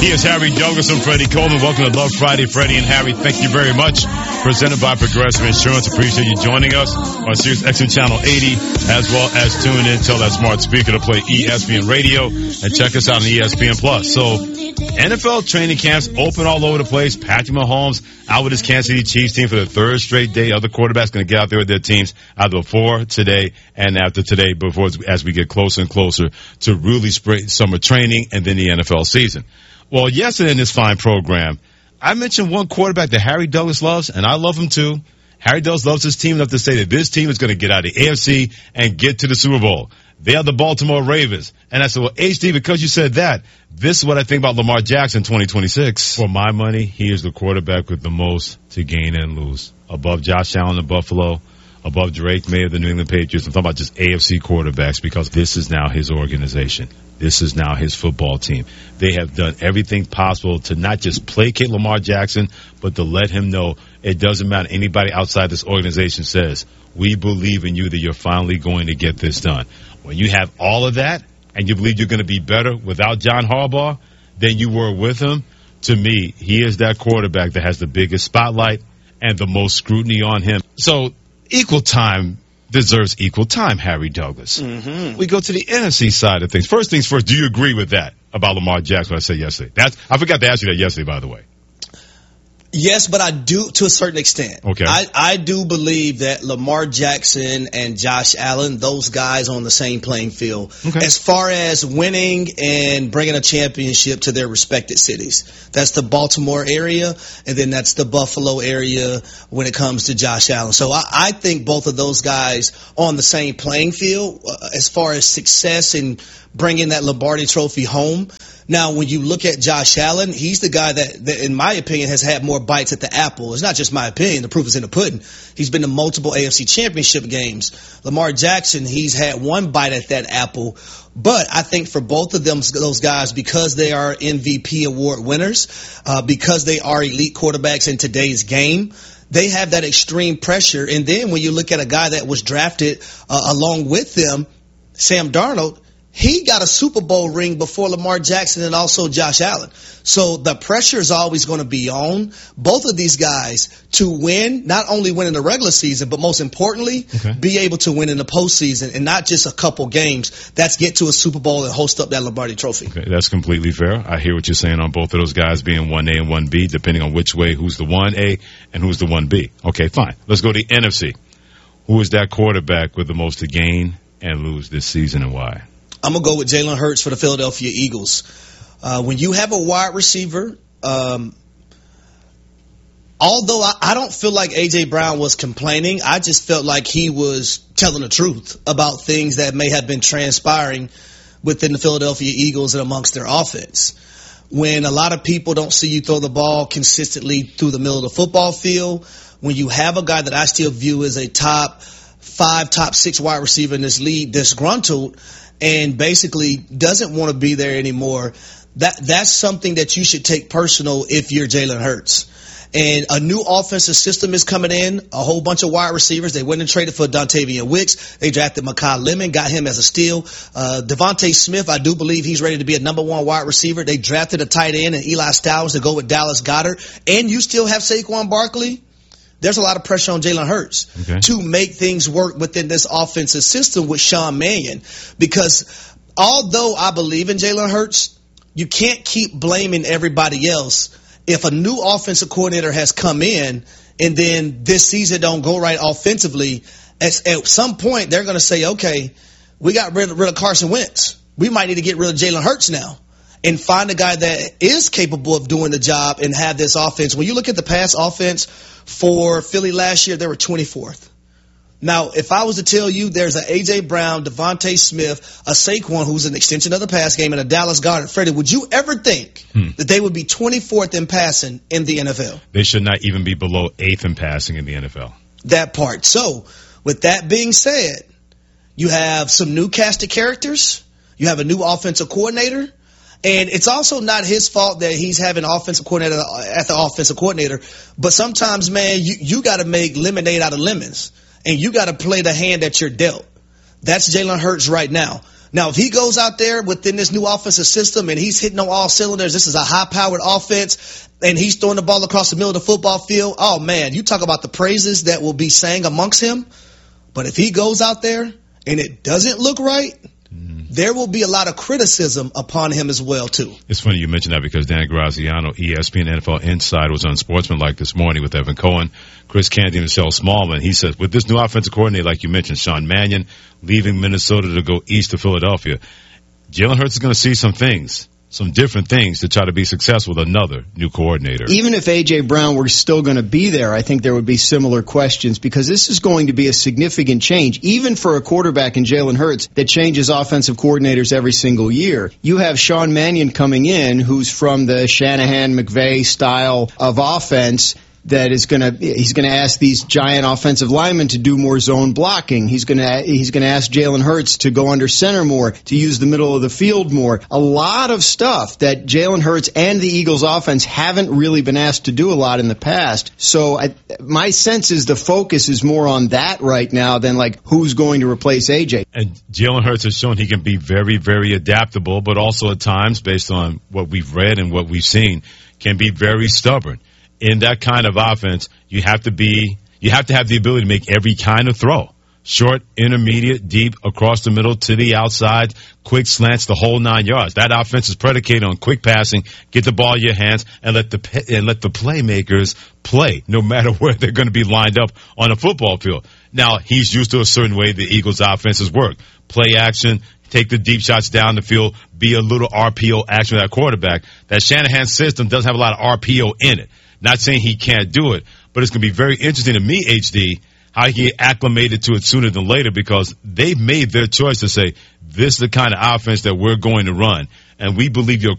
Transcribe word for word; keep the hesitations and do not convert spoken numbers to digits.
He is Harry Douglas and Freddie Coleman. Welcome to Love Friday, Freddie and Harry. Thank you very much. Presented by Progressive Insurance. Appreciate you joining us on Sirius X M Channel eighty, as well as tune in, tell that smart speaker to play E S P N Radio, and check us out on E S P N Plus. So, N F L training camps open all over the place. Patrick Mahomes out with his Kansas City Chiefs team for the third straight day. Other quarterbacks going to get out there with their teams either before today and after today, before as we get closer and closer to really spring summer training and then the N F L season. Well, yesterday in this fine program, I mentioned one quarterback that Harry Douglas loves, and I love him too. Harry Douglas loves his team enough to say that this team is going to get out of the A F C and get to the Super Bowl. They are the Baltimore Ravens. And I said, well, H D, because you said that, this is what I think about Lamar Jackson twenty twenty-six. For my money, he is the quarterback with the most to gain and lose. Above Josh Allen of Buffalo, above Drake May of the New England Patriots. I'm talking about just A F C quarterbacks, because this is now his organization. This is now his football team. They have done everything possible to not just placate Lamar Jackson, but to let him know it doesn't matter. Anybody outside this organization says, we believe in you that you're finally going to get this done. When you have all of that and you believe you're going to be better without John Harbaugh than you were with him, to me, he is that quarterback that has the biggest spotlight and the most scrutiny on him. So equal time deserves equal time, Harry Douglas. Mm-hmm. We go to the N F C side of things. First things first, do you agree with that about Lamar Jackson, what I said yesterday? That's, I forgot to ask you that yesterday, by the way. Yes, but I do to a certain extent. Okay. I, I do believe that Lamar Jackson and Josh Allen, those guys on the same playing field, okay, as far as winning and bringing a championship to their respected cities. That's the Baltimore area, and then that's the Buffalo area when it comes to Josh Allen. So I, I think both of those guys on the same playing field uh, as far as success in bringing that Lombardi Trophy home. Now, when you look at Josh Allen, he's the guy that, that, in my opinion, has had more bites at the apple. It's not just my opinion. The proof is in the pudding. He's been to multiple A F C championship games. Lamar Jackson, he's had one bite at that apple. But I think for both of them, those guys, because they are M V P award winners, uh, because they are elite quarterbacks in today's game, they have that extreme pressure. And then when you look at a guy that was drafted uh, along with them, Sam Darnold, he got a Super Bowl ring before Lamar Jackson and also Josh Allen. So the pressure is always going to be on both of these guys to win, not only win in the regular season, but most importantly, okay, be able to win in the postseason and not just a couple games. That's get to a Super Bowl and host up that Lombardi Trophy. Okay, that's completely fair. I hear what you're saying on both of those guys being one A and one B, depending on which way, who's the one A and who's the one B. Okay, fine. Let's go to the N F C. Who is that quarterback with the most to gain and lose this season, and why? I'm going to go with Jalen Hurts for the Philadelphia Eagles. Uh, when you have a wide receiver, um, although I, I don't feel like A J. Brown was complaining, I just felt like he was telling the truth about things that may have been transpiring within the Philadelphia Eagles and amongst their offense. When a lot of people don't see you throw the ball consistently through the middle of the football field, when you have a guy that I still view as a top five, top six wide receiver in this league disgruntled and basically doesn't want to be there anymore, that that's something that you should take personal if you're Jalen Hurts. And a new offensive system is coming in, a whole bunch of wide receivers. They went and traded for Dontavian Wicks. They drafted Mekhi Lemon, got him as a steal. Uh, Devontae Smith, I do believe he's ready to be a number one wide receiver. They drafted a tight end and Eli Stowers to go with Dallas Goedert. And you still have Saquon Barkley. There's a lot of pressure on Jalen Hurts okay. to make things work within this offensive system with Sean Mannion. Because although I believe in Jalen Hurts, you can't keep blaming everybody else. If a new offensive coordinator has come in and then this season don't go right offensively, at, at some point they're going to say, okay, we got rid of, rid of Carson Wentz. We might need to get rid of Jalen Hurts now and find a guy that is capable of doing the job and have this offense. When you look at the pass offense for Philly last year, they were twenty-fourth. Now, if I was to tell you there's an A J. Brown, Devontae Smith, a Saquon who's an extension of the pass game, and a Dallas Goedert, Freddie, would you ever think hmm. that they would be twenty-fourth in passing in the N F L? They should not even be below eighth in passing in the N F L. That part. So, with that being said, you have some new cast of characters. You have a new offensive coordinator. And it's also not his fault that he's having offensive coordinator at the offensive coordinator. But sometimes, man, you, you got to make lemonade out of lemons. And you got to play the hand that you're dealt. That's Jalen Hurts right now. Now, if he goes out there within this new offensive system and he's hitting on all cylinders, this is a high-powered offense, and he's throwing the ball across the middle of the football field, oh, man, you talk about the praises that will be sang amongst him. But if he goes out there and it doesn't look right, there will be a lot of criticism upon him as well, too. It's funny you mentioned that because Dan Graziano, E S P N N F L Insider, was on Sportsmanlike this morning with Evan Cohen, Chris Canty, and Michelle Smallman. He says, with this new offensive coordinator, like you mentioned, Sean Mannion, leaving Minnesota to go east to Philadelphia, Jalen Hurts is going to see some things, some different things to try to be successful with another new coordinator. Even if A J. Brown were still going to be there, I think there would be similar questions because this is going to be a significant change, even for a quarterback in Jalen Hurts that changes offensive coordinators every single year. You have Sean Mannion coming in, who's from the Shanahan-McVay style of offense, that is going to he's going to ask these giant offensive linemen to do more zone blocking. He's going to he's going to ask Jalen Hurts to go under center more, to use the middle of the field more. A lot of stuff that Jalen Hurts and the Eagles offense haven't really been asked to do a lot in the past. So I, my sense is the focus is more on that right now than like who's going to replace A J. And Jalen Hurts has shown he can be very, very adaptable, but also at times, based on what we've read and what we've seen, can be very stubborn. In that kind of offense, you have to be, you have to have the ability to make every kind of throw. Short, intermediate, deep, across the middle, to the outside, quick slants, the whole nine yards. That offense is predicated on quick passing, get the ball in your hands, and let the and let the playmakers play, no matter where they're going to be lined up on a football field. Now, he's used to a certain way the Eagles' offenses work. Play action, take the deep shots down the field, be a little R P O action with that quarterback. That Shanahan system doesn't have a lot of R P O in it. Not saying he can't do it, but it's going to be very interesting to me, H D, how he get acclimated to it sooner than later, because they've made their choice to say, this is the kind of offense that we're going to run, and we believe your